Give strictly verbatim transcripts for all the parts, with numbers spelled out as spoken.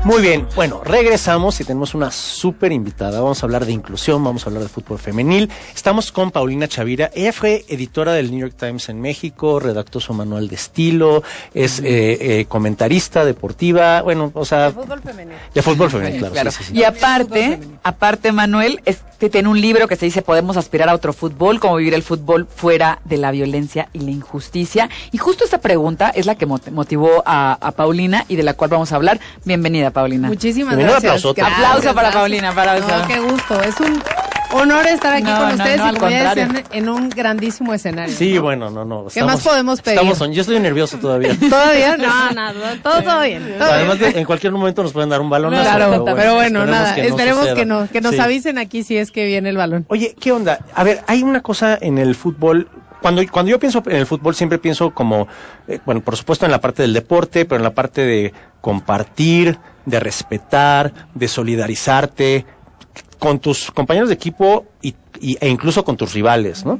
Muy bien, bueno, regresamos y tenemos una súper invitada. Vamos a hablar de inclusión, vamos a hablar de fútbol femenil. Estamos con Paulina Chavira. Ella fue editora del New York Times en México, redactó su manual de estilo, es eh, eh, comentarista deportiva, bueno, o sea... De fútbol femenil. De fútbol femenil, claro. claro. Sí, sí, sí. Y aparte, aparte Manuel, este tiene un libro que se dice Podemos aspirar a otro fútbol, cómo vivir el fútbol fuera de la violencia y la injusticia. Y justo esta pregunta es la que motivó a, a Paulina y de la cual vamos a hablar. Bienvenida, Paulina. Muchísimas Bienvenida, gracias. aplausote. Gracias, Aplauso para gracias. Paulina, aplauso. No, qué gusto. Es un honor estar aquí No, con no, ustedes no, y al como ya contrario. decían, en un grandísimo escenario. Sí, ¿no? bueno, no, no. ¿Qué más podemos pedir? Estamos on- yo estoy nervioso todavía. ¿Todavía? No, nada, todo, todo bien. Todo Además, bien. de, en cualquier momento nos pueden dar un balonazo. Claro, pero bueno, esperemos nada, que no esperemos suceda. que no, que nos Sí. avisen aquí si es que viene el balón. Oye, ¿qué onda? A ver, hay una cosa en el fútbol. Cuando, cuando yo pienso en el fútbol siempre pienso como, eh, bueno, por supuesto en la parte del deporte, pero en la parte de compartir, de respetar, de solidarizarte con tus compañeros de equipo y, y, e incluso con tus rivales, ¿no?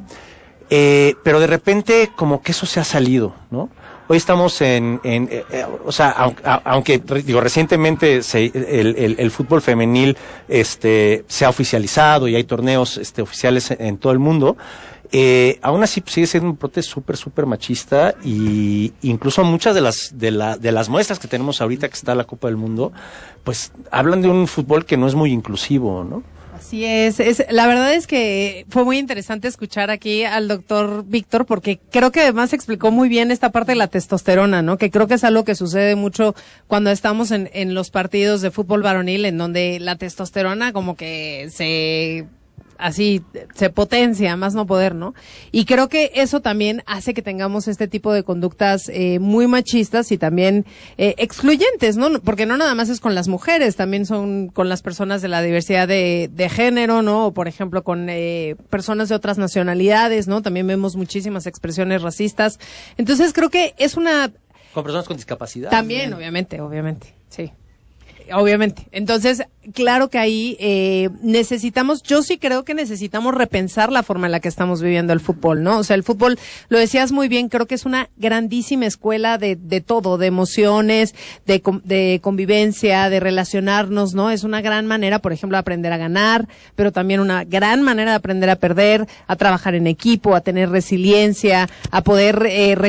Eh, pero de repente como que eso se ha salido, ¿no? Hoy estamos en, en eh, eh, o sea, aunque, aunque digo recientemente se, el, el, el fútbol femenil, este, se ha oficializado y hay torneos, este, oficiales en, en todo el mundo. Eh, aún así sigue siendo un deporte súper, súper machista y incluso muchas de las, de la, de las muestras que tenemos ahorita que está la Copa del Mundo, pues hablan de un fútbol que no es muy inclusivo, ¿no? Así es, es, la verdad es que fue muy interesante escuchar aquí al doctor Víctor porque creo que además explicó muy bien esta parte de la testosterona, ¿no? Que creo que es algo que sucede mucho cuando estamos en, en los partidos de fútbol varonil en donde la testosterona como que se... así se potencia, más no poder, ¿no? Y creo que eso también hace que tengamos este tipo de conductas eh, muy machistas y también eh, excluyentes, ¿no? Porque no nada más es con las mujeres, también son con las personas de la diversidad de, de género, ¿no? O por ejemplo con eh, personas de otras nacionalidades, ¿no? También vemos muchísimas expresiones racistas. Entonces creo que es una... Con personas con discapacidad. También, obviamente, obviamente, sí. Obviamente. Entonces, claro que ahí eh, necesitamos, yo sí creo que necesitamos repensar la forma en la que estamos viviendo el fútbol, ¿no? O sea, el fútbol, lo decías muy bien, creo que es una grandísima escuela de, de todo, de emociones, de, de convivencia, de relacionarnos, ¿no? Es una gran manera, por ejemplo, de aprender a ganar, pero también una gran manera de aprender a perder, a trabajar en equipo, a tener resiliencia, a poder eh,